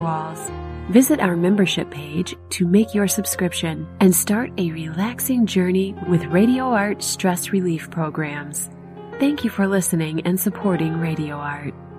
walls. Visit our membership page to make your subscription and start a relaxing journey with Radio Art stress relief programs. Thank you for listening and supporting Radio Art.